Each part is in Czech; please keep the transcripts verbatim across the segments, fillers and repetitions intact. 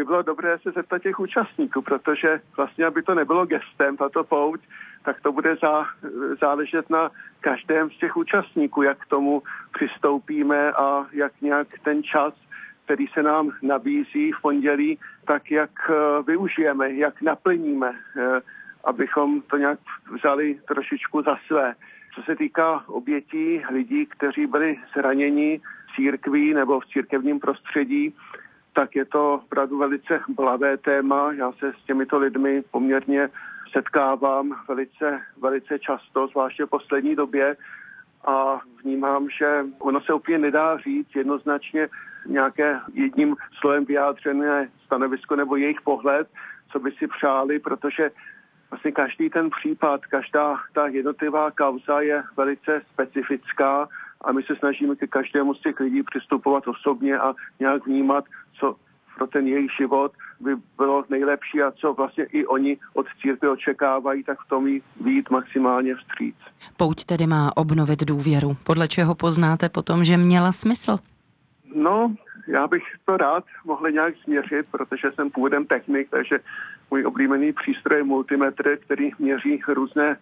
by bylo dobré se zeptat těch účastníků, protože vlastně, aby to nebylo gestem, tato pouť, tak to bude zá, záležet na každém z těch účastníků, jak k tomu přistoupíme a jak nějak ten čas, který se nám nabízí v pondělí, tak jak uh, využijeme, jak naplníme, uh, abychom to nějak vzali trošičku za své. Co se týká obětí lidí, kteří byli zraněni v církví nebo v církevním prostředí, tak je to opravdu velice blavé téma. Já se s těmito lidmi poměrně setkávám velice, velice často, zvláště v poslední době, a vnímám, že ono se úplně nedá říct jednoznačně nějaké jedním slovem vyjádřené stanovisko nebo jejich pohled, co by si přáli, protože vlastně každý ten případ, každá ta jednotlivá kauza je velice specifická a my se snažíme ke každému z těch lidí přistupovat osobně a nějak vnímat, co pro ten jejich život by bylo nejlepší a co vlastně i oni od církve očekávají, tak v tom jí vyjít maximálně vstříc. Pouť tedy má obnovit důvěru. Podle čeho poznáte potom, že měla smysl? No, já bych to rád mohl nějak změřit, protože jsem původem technik, takže můj oblíbený přístroj je multimetr, který měří různé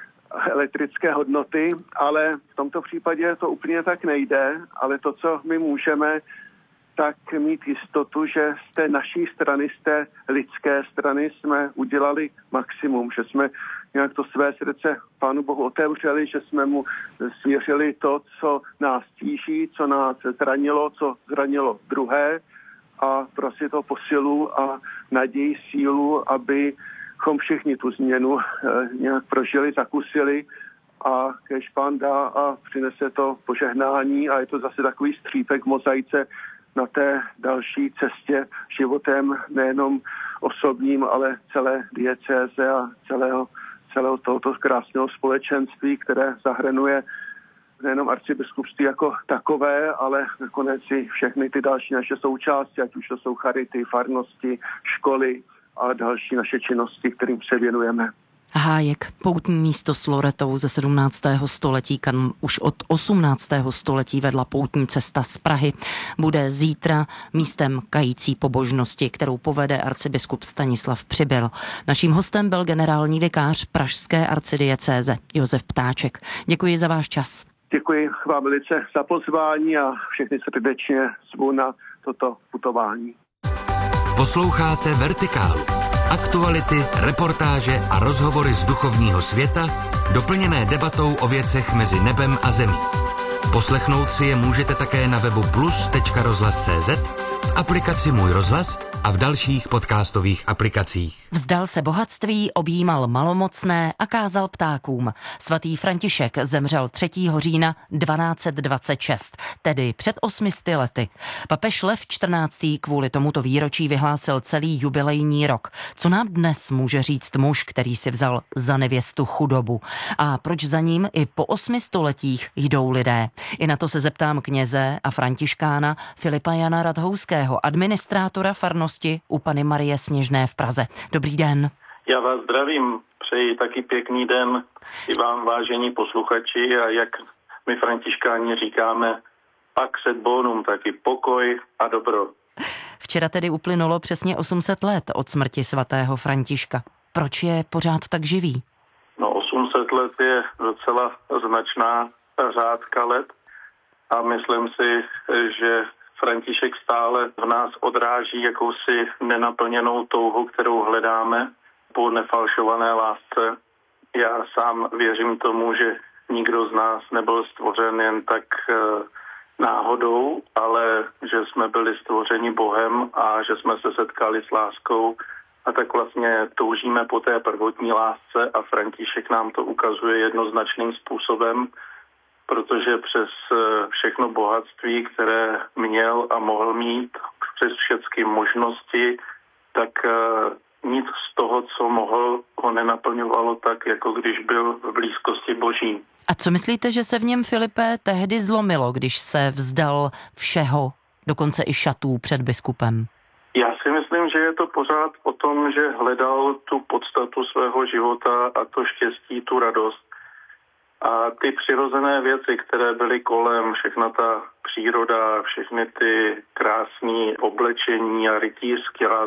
elektrické hodnoty, ale v tomto případě to úplně tak nejde, ale to, co my můžeme, tak mít jistotu, že z té naší strany, z té lidské strany jsme udělali maximum, že jsme nějak to své srdce Pánu Bohu otevřeli, že jsme mu svěřili to, co nás tíží, co nás zranilo, co zranilo druhé a prosit o posilu a naději, sílu, abychom všichni tu změnu nějak prožili, zakusili a kež Pán dá a přinese to požehnání a je to zase takový střípek v mozaice na té další cestě životem nejenom osobním, ale celé diecéze a celého, celého tohoto krásného společenství, které zahrnuje nejenom arcibiskupství jako takové, ale nakonec i všechny ty další naše součásti, ať už to jsou charity, farnosti, školy a další naše činnosti, kterým se věnujeme. Hájek, poutní místo s Loretou ze sedmnáctého století, kam už od osmnáctého století vedla poutní cesta z Prahy, bude zítra místem kající pobožnosti, kterou povede arcibiskup Stanislav Přibyl. Naším hostem byl generální vikář pražské arcidiecéze Josef Ptáček. Děkuji za váš čas. Děkuji vám velice za pozvání a všechny srdečně zvu na toto putování. Posloucháte Vertikálu. Aktuality, reportáže a rozhovory z duchovního světa, doplněné debatou o věcech mezi nebem a zemí. Poslechnout si je můžete také na webu plus tečka rozhlas tečka cé zet, v aplikaci Můj rozhlas a v dalších podcastových aplikacích. Vzdal se bohatství, objímal malomocné a kázal ptákům. Svatý František zemřel třetího října dvanáct set dvacet šest, tedy před osmisty lety. Papež Lev čtrnáctý kvůli tomuto výročí vyhlásil celý jubilejní rok. Co nám dnes může říct muž, který si vzal za nevěstu chudobu? A proč za ním i po osmi stoletích jdou lidé? I na to se zeptám kněze a františkána Filipa Jana Radhouského, administrátora farnosti u Panny Marie Sněžné v Praze. Dobrý den. Já vás zdravím, přeji taky pěkný den i vám, vážení posluchači, a jak my františkáni říkáme, pax et bonum, taky pokoj a dobro. Včera tedy uplynulo přesně osm set let od smrti svatého Františka. Proč je pořád tak živý? No osm set let je docela značná řádka let a myslím si, že František stále v nás odráží jakousi nenaplněnou touhu, kterou hledáme po nefalšované lásce. Já sám věřím tomu, že nikdo z nás nebyl stvořen jen tak náhodou, ale že jsme byli stvořeni Bohem a že jsme se setkali s láskou a tak vlastně toužíme po té prvotní lásce a František nám to ukazuje jednoznačným způsobem, protože přes všechno bohatství, které měl a mohl mít, přes všechny možnosti, tak nic z toho, co mohl, ho nenaplňovalo tak, jako když byl v blízkosti Boží. A co myslíte, že se v něm, Filipe, tehdy zlomilo, když se vzdal všeho, dokonce i šatů před biskupem? Já si myslím, že je to pořád o tom, že hledal tu podstatu svého života a to štěstí, tu radost. A ty přirozené věci, které byly kolem, všechna ta příroda, všechny ty krásné oblečení a rytířská